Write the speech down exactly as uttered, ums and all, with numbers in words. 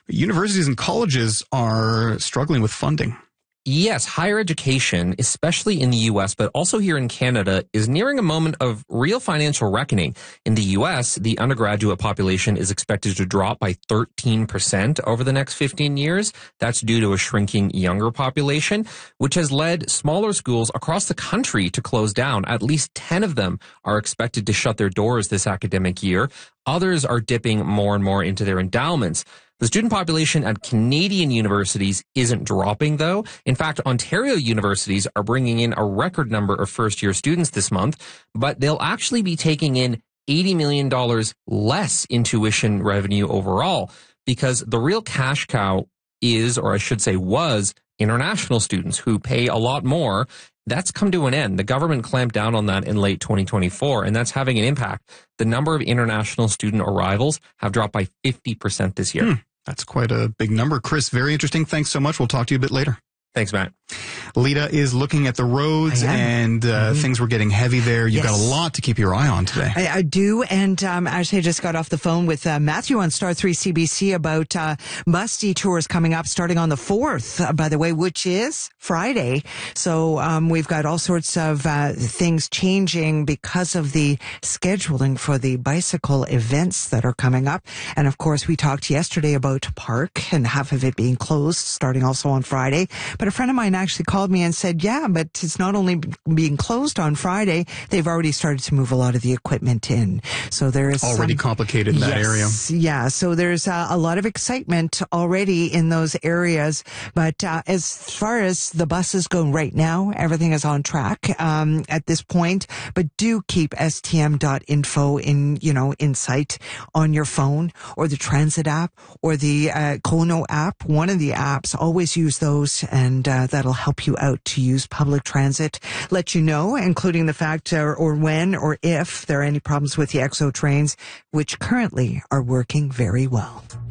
Universities and colleges are struggling with funding. Yes, higher education, especially in the U S, but also here in Canada, is nearing a moment of real financial reckoning. In the U S, the undergraduate population is expected to drop by thirteen percent over the next fifteen years. That's due to a shrinking younger population, which has led smaller schools across the country to close down. At least ten of them are expected to shut their doors this academic year. Others are dipping more and more into their endowments. The student population at Canadian universities isn't dropping, though. In fact, Ontario universities are bringing in a record number of first-year students this month, but they'll actually be taking in eighty million dollars less in tuition revenue overall, because the real cash cow is, or I should say was, international students who pay a lot more. That's come to an end. The government clamped down on that in late twenty twenty-four, and that's having an impact. The number of international student arrivals have dropped by fifty percent this year. Hmm. That's quite a big number. Chris, very interesting. Thanks so much. We'll talk to you a bit later. Thanks, Matt. Lita is looking at the roads, and uh, mm-hmm. things were getting heavy there. You've yes. got a lot to keep your eye on today. I, I do, and um, actually I just got off the phone with uh, Matthew on Star three C B C about uh, bus detours coming up starting on the fourth, uh, by the way, which is Friday. So um, we've got all sorts of uh, things changing because of the scheduling for the bicycle events that are coming up. And of course, we talked yesterday about Park and half of it being closed starting also on Friday. But a friend of mine actually called me and said, yeah, but it's not only being closed on Friday, they've already started to move a lot of the equipment in. So there's already some, complicated in that yes, area. Yeah. So there's uh, a lot of excitement already in those areas. But uh, as far as the buses go right now, everything is on track um, at this point. But do keep S T M dot info in, you know, in sight on your phone, or the transit app, or the uh, Kono app. One of the apps, always use those, and And uh, that'll help you out to use public transit. Let you know, including the fact uh, or when or if there are any problems with the X O trains, which currently are working very well.